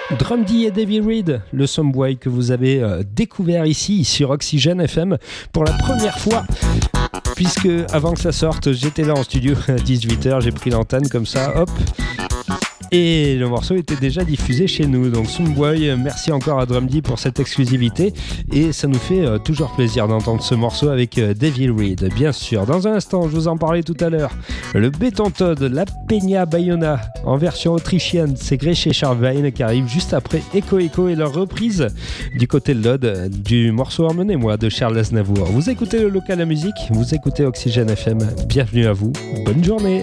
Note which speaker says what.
Speaker 1: Drum D et Davey Reed, le Someboy que vous avez découvert ici sur Oxygène FM pour la première fois. Puisque avant que ça sorte, j'étais là en studio à 18h, j'ai pris l'antenne comme ça, hop. Et le morceau était déjà diffusé chez nous. Donc Someboy, merci encore à Drum D pour cette exclusivité. Et ça nous fait toujours plaisir d'entendre ce morceau avec Davey Reed, bien sûr. Dans un instant, je vous en parlais tout à l'heure, le Béton Toad, la Peña Bayona en version autrichienne, c'est Gretchen Scharwein qui arrive juste après Echo Echo et leur reprise du côté de l'Aude du morceau Emmenez-moi de Charles Aznavour. Vous écoutez le local à musique, vous écoutez Oxygène FM, bienvenue à vous, bonne journée.